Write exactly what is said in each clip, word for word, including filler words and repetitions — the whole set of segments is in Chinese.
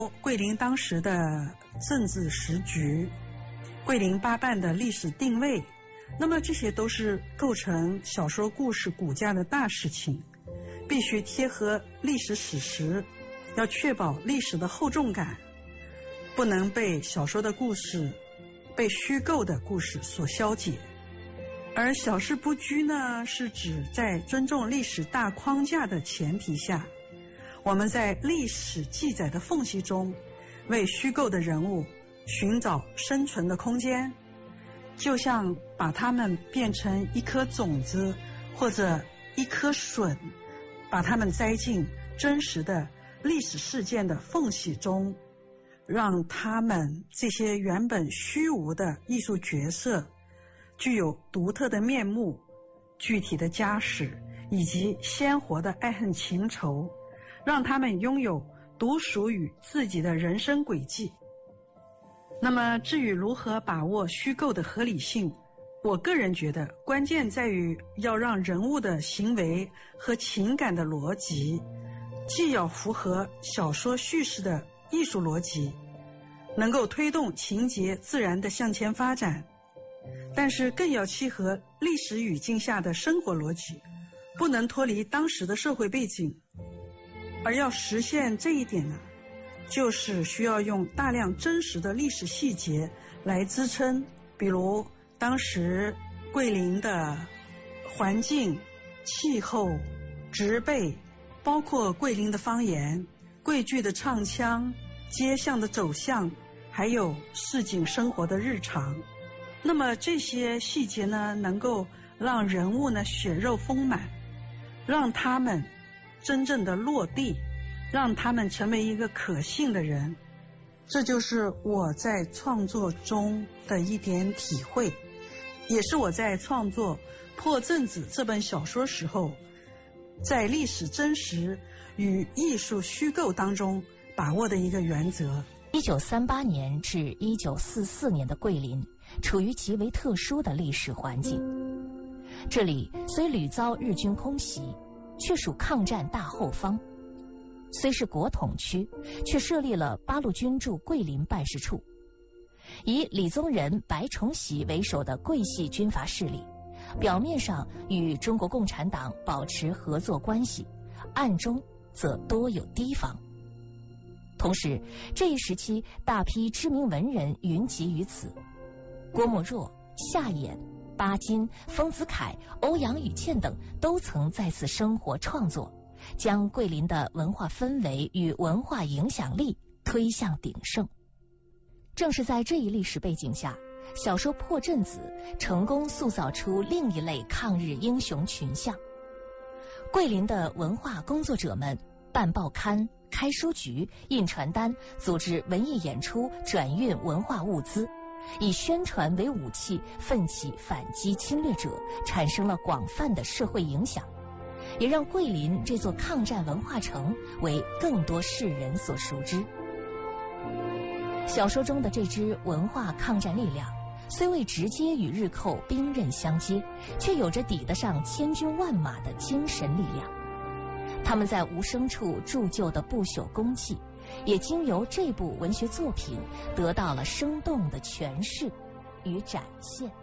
桂林当时的政治时局，桂林八办的历史定位，那么这些都是构成小说故事骨架的大事情，必须贴合历史史实，要确保历史的厚重感，不能被小说的故事被虚构的故事所消解。而小事不拘呢，是指在尊重历史大框架的前提下，我们在历史记载的缝隙中为虚构的人物寻找生存的空间，就像把它们变成一颗种子或者一颗笋，把它们栽进真实的历史事件的缝隙中，让他们这些原本虚无的艺术角色具有独特的面目、具体的家史以及鲜活的爱恨情仇，让他们拥有独属于自己的人生轨迹。那么至于如何把握虚构的合理性，我个人觉得关键在于要让人物的行为和情感的逻辑既要符合小说叙事的艺术逻辑，能够推动情节自然的向前发展，但是更要契合历史语境下的生活逻辑，不能脱离当时的社会背景。而要实现这一点呢，就是需要用大量真实的历史细节来支撑，比如当时桂林的环境、气候、植被，包括桂林的方言、桂剧的唱腔、街巷的走向，还有市井生活的日常。那么这些细节呢，能够让人物呢血肉丰满，让他们真正的落地，让他们成为一个可信的人。这就是我在创作中的一点体会，也是我在创作《破阵子》这本小说时候，在历史真实与艺术虚构当中把握的一个原则。 一九三八年至一九四四年的桂林处于极为特殊的历史环境，这里虽屡遭日军空袭，却属抗战大后方，虽是国统区，却设立了八路军驻桂林办事处。以李宗仁、白崇禧为首的桂系军阀势力，表面上与中国共产党保持合作关系，暗中则多有提防。同时，这一时期大批知名文人云集于此，郭沫若、夏衍、巴金、丰子恺、欧阳予倩等都曾在此生活创作，将桂林的文化氛围与文化影响力推向鼎盛。正是在这一历史背景下，小说《破阵子》成功塑造出另一类抗日英雄群像。桂林的文化工作者们办报刊、开书局、印传单，组织文艺演出，转运文化物资，以宣传为武器，奋起反击侵略者，产生了广泛的社会影响，也让桂林这座抗战文化城为更多世人所熟知。小说中的这支文化抗战力量，虽未直接与日寇兵刃相接，却有着抵得上千军万马的精神力量。他们在无声处铸就的不朽功绩，也经由这部文学作品得到了生动的诠释与展现。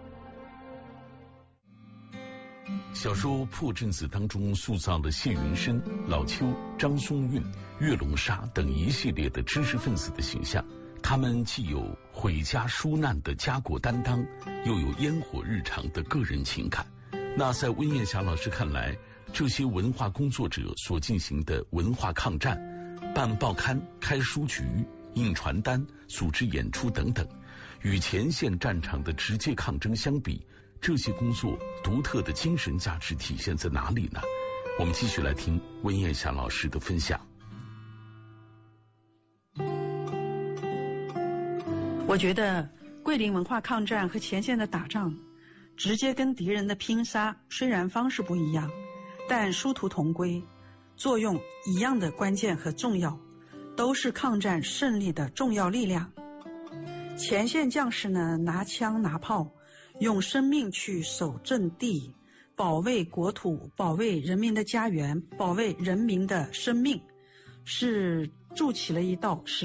小说《破阵子》当中塑造了谢云深、老邱、张松韵、岳龙沙等一系列的知识分子的形象，他们既有毁家纾难的家国担当，又有烟火日常的个人情感。那在温艳霞老师看来，这些文化工作者所进行的文化抗战，办报刊、开书局、印传单、组织演出等等，与前线战场的直接抗争相比，这些工作独特的精神价值体现在哪里呢？我们继续来听温艳霞老师的分享。 我觉得桂林文化抗战和前线的打仗，直接跟敌人的拼杀，虽然方式不一样，但殊途同归，作用一样的关键和重要，都是抗战胜利的重要力量。前线将士呢，拿枪拿炮，用生命去守阵地，保卫国土，保卫人民的家园，保卫人民的生命，是筑起了一道